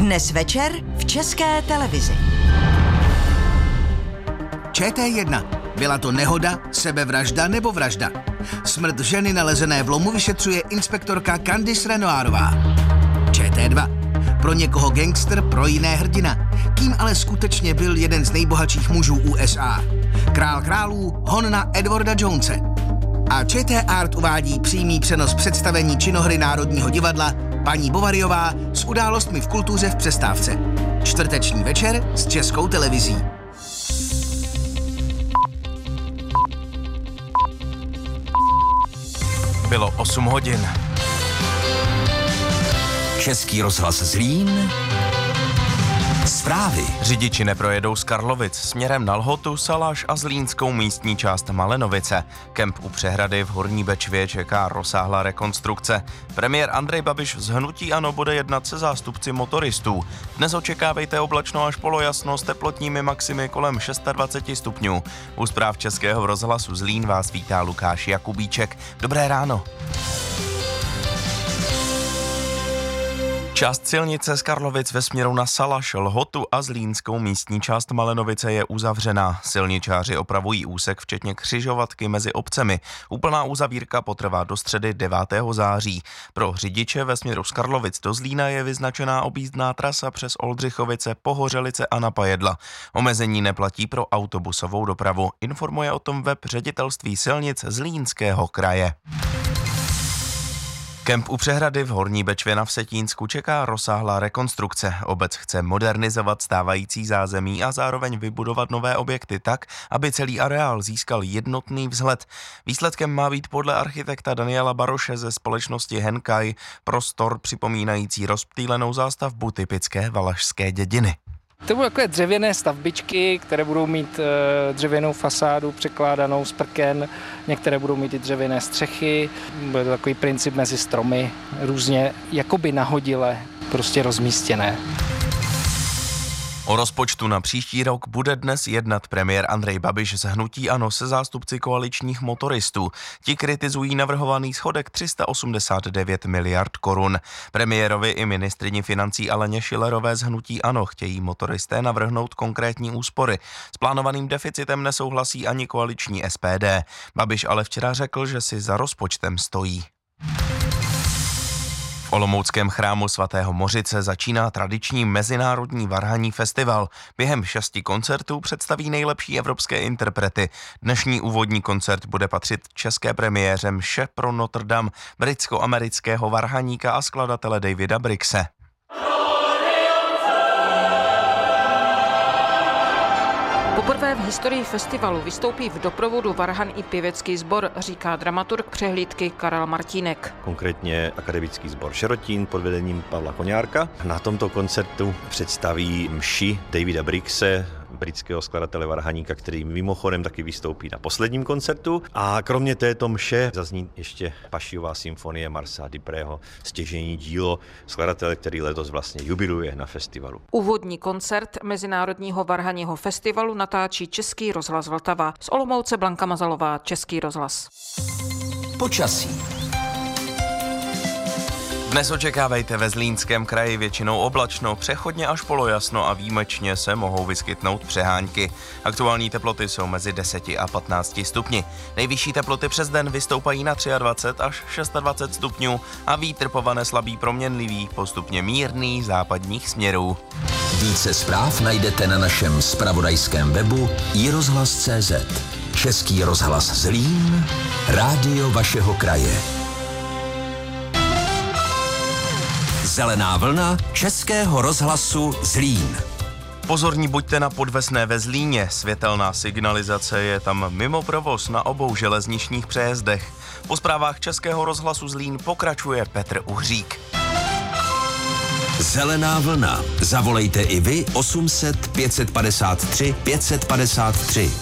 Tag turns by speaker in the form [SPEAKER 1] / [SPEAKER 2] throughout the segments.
[SPEAKER 1] Dnes večer v České televizi.
[SPEAKER 2] ČT1. Byla to nehoda, sebevražda nebo vražda? Smrt ženy nalezené v lomu vyšetřuje inspektorka Candice Renoirová. ČT2. Pro někoho gangster, pro jiné hrdina. Kým ale skutečně byl jeden z nejbohatších mužů USA? Král králů, hon na Edwarda Jonese. A ČT Art uvádí přímý přenos představení činohry Národního divadla Paní Bovaryová s událostmi v kultuře v přestávce. Čtvrteční večer s Českou televizí.
[SPEAKER 3] Bylo 8 hodin.
[SPEAKER 4] Český rozhlas Zlín. Zprávy.
[SPEAKER 3] Řidiči neprojedou z Karlovic směrem na Lhotu, Saláš a zlínskou místní část Malenovice. Kemp u přehrady v Horní Bečvě čeká rozsáhlá rekonstrukce. Premiér Andrej Babiš z hnutí ANO bude jednat se zástupci motoristů. Dnes očekávejte oblačno až polojasno s teplotními maximy kolem 26 stupňů. U zpráv Českého rozhlasu Zlín vás vítá Lukáš Jakubíček. Dobré ráno. Část silnice z Karlovic ve směru na Salaš, Lhotu a zlínskou místní část Malenovice je uzavřená. Silničáři opravují úsek včetně křižovatky mezi obcemi. Úplná uzavírka potrvá do středy 9. září. Pro řidiče ve směru z Karlovic do Zlína je vyznačená objízdná trasa přes Oldřichovice, Pohořelice a Napajedla. Omezení neplatí pro autobusovou dopravu. Informuje o tom web Ředitelství silnic Zlínského kraje. Kemp u přehrady v Horní Bečvě na Vsetínsku čeká rozsáhlá rekonstrukce. Obec chce modernizovat stávající zázemí a zároveň vybudovat nové objekty tak, aby celý areál získal jednotný vzhled. Výsledkem má být podle architekta Daniela Baroše ze společnosti Henkaj prostor připomínající rozptýlenou zástavbu typické valašské dědiny.
[SPEAKER 5] To budou takové dřevěné stavbičky, které budou mít dřevěnou fasádu překládanou z prken, některé budou mít i dřevěné střechy, bude to takový princip mezi stromy, různě jakoby nahodile prostě rozmístěné.
[SPEAKER 3] O rozpočtu na příští rok bude dnes jednat premiér Andrej Babiš z hnutí ANO se zástupci koaličních motoristů. Ti kritizují navrhovaný schodek 389 miliard korun. Premiérovi i ministryni financí Aleně Schillerové z hnutí ANO chtějí motoristé navrhnout konkrétní úspory. S plánovaným deficitem nesouhlasí ani koaliční SPD. Babiš ale včera řekl, že si za rozpočtem stojí. V olomouckém chrámu svatého Mořice začíná tradiční mezinárodní varhanní festival. Během 6 koncertů představí nejlepší evropské interprety. Dnešní úvodní koncert bude patřit české premiéře Mše pro Notre Dame britsko-amerického varhaníka a skladatele Davida Brixe.
[SPEAKER 6] Poprvé v historii festivalu vystoupí v doprovodu varhan i pěvecký sbor, říká dramaturg přehlídky Karel Martínek.
[SPEAKER 7] Konkrétně akademický sbor Šerotín pod vedením Pavla Koňárka. Na tomto koncertu představí mši Davida Brixe, britského skladatele varhaníka, který mimochodem taky vystoupí na posledním koncertu. A kromě této mše zazní ještě Pašiová symfonie Marsa Dupreho, stěžejní dílo skladatele, který letos vlastně jubiluje na festivalu.
[SPEAKER 6] Úvodní koncert Mezinárodního varhaního festivalu natáčí Český rozhlas Vltava. Z Olomouce Blanka Mazalová, Český rozhlas.
[SPEAKER 4] Počasí.
[SPEAKER 3] Dnes očekávejte ve Zlínském kraji většinou oblačno, přechodně až polojasno a výjimečně se mohou vyskytnout přehánky. Aktuální teploty jsou mezi 10 a 15 stupni. Nejvyšší teploty přes den vystoupají na 23 až 26 stupňů a vítr povane slabý proměnlivý, postupně mírný západních směrů.
[SPEAKER 4] Více zpráv najdete na našem zpravodajském webu iRozhlas.cz. Český rozhlas Zlín, rádio vašeho kraje. Zelená vlna Českého rozhlasu Zlín.
[SPEAKER 3] Pozorní buďte na Podvesné ve Zlíně. Světelná signalizace je tam mimo provoz na obou železničních přejezdech. Po zprávách Českého rozhlasu Zlín pokračuje Petr Uhřík.
[SPEAKER 4] Zelená vlna. Zavolejte i vy 800 553 553.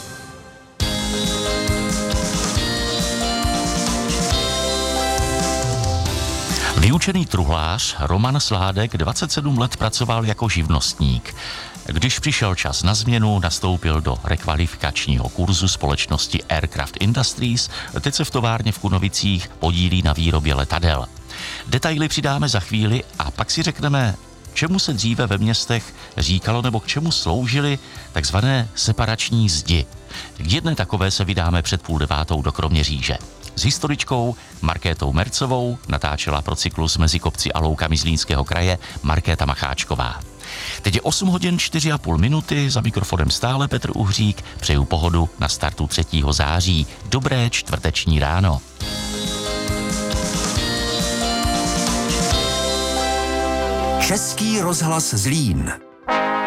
[SPEAKER 8] Vyučený truhlář Roman Sládek 27 let pracoval jako živnostník. Když přišel čas na změnu, nastoupil do rekvalifikačního kurzu společnosti Aircraft Industries, teď se v továrně v Kunovicích podílí na výrobě letadel. Detaily přidáme za chvíli a pak si řekneme, čemu se dříve ve městech říkalo nebo k čemu sloužily takzvané separační zdi. K jedné takové se vydáme před 8:30 do Kroměříže. S historičkou Markétou Mercovou natáčela pro cyklus Mezi kopci a loukami Zlínského kraje Markéta Macháčková. Teď je 8:04:30, za mikrofonem stále Petr Uhřík, přeju pohodu na startu 3. září. Dobré čtvrteční ráno.
[SPEAKER 4] Český rozhlas Zlín.